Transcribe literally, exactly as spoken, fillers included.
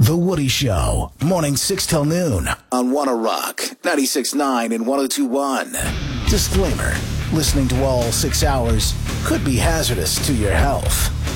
The Woody Show, morning six till noon on Wanna Rock, ninety-six point nine and one oh two point one. Disclaimer, listening to all six hours could be hazardous to your health.